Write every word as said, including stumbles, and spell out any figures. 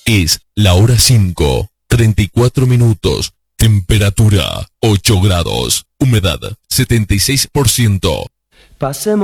Es la hora cinco, treinta y cuatro minutos. Temperatura ocho grados. Humedad setenta y seis por ciento. Pasemos